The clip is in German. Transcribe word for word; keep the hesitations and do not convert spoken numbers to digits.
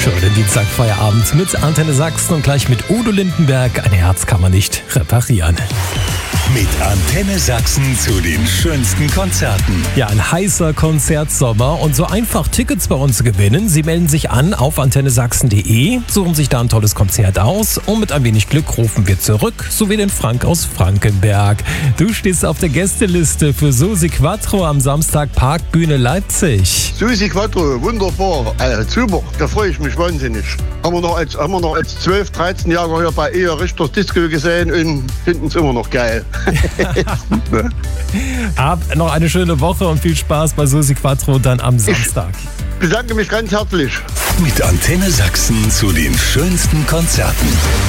Schönen Dienstagfeierabend mit Antenne Sachsen und gleich mit Udo Lindenberg. Ein Herz kann man nicht reparieren. Mit Antenne Sachsen zu den schönsten Konzerten. Ja, ein heißer Konzertsommer und so einfach Tickets bei uns zu gewinnen. Sie melden sich an auf antenne sachsen punkt de, suchen sich da ein tolles Konzert aus und mit ein wenig Glück rufen wir zurück, so wie den Frank aus Frankenberg. Du stehst auf der Gästeliste für Susi Quattro am Samstag Parkbühne Leipzig. Susi Quattro, wunderbar, äh, super, da freue ich mich wahnsinnig. Haben wir noch als, haben wir noch als zwölf-, dreizehn-Jähriger hier bei Ehe Richters Disco gesehen und finden es immer noch geil. Hab noch eine schöne Woche und viel Spaß bei Susi Quattro dann am Samstag. Ich bedanke mich ganz herzlich. Mit Antenne Sachsen zu den schönsten Konzerten.